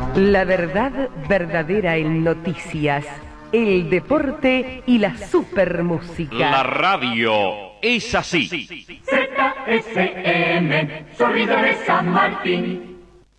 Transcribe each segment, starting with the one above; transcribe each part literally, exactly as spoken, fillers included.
La verdad verdadera en noticias, el deporte y la supermúsica. La radio es así. Z S M, sonido de San Martín.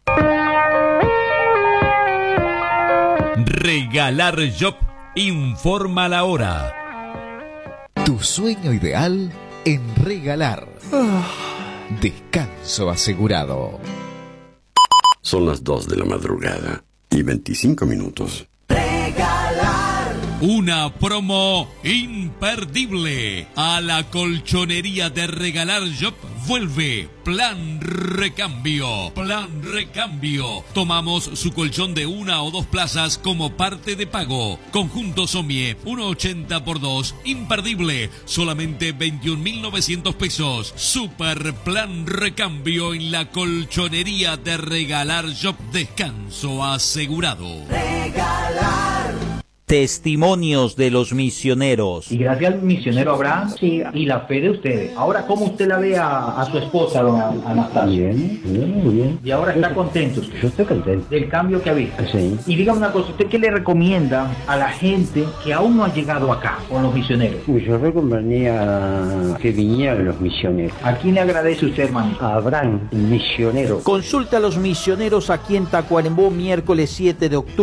Regalar Job informa la hora. Tu sueño ideal en Regalar. Descanso asegurado. Son las dos de la madrugada y veinticinco minutos. Regalar. Una promo imperdible. A la colchonería de Regalar Job vuelve Plan Recambio. Plan Recambio. Tomamos su colchón de una o dos plazas como parte de pago. Conjunto Somie, uno ochenta por dos. Imperdible. Solamente veintiún mil novecientos pesos. Super Plan Recambio en la colchonería de Regalar Job. Descanso asegurado. Regalar. Testimonios de los misioneros. Y gracias al misionero Abraham sí. y la fe de ustedes. Ahora, ¿cómo usted la ve a, a su esposa, don Anastasio? Bien, bien, muy bien. Y ahora está contento usted. Yo estoy contento. Del cambio que ha visto. Sí. Y dígame una cosa, ¿usted qué le recomienda a la gente que aún no ha llegado acá con los misioneros? Uy, yo recomendaría que vinieran los misioneros. ¿A quién le agradece usted, hermano? A Abraham, el misionero. Consulta a los misioneros aquí en Tacuarembó, miércoles siete de octubre.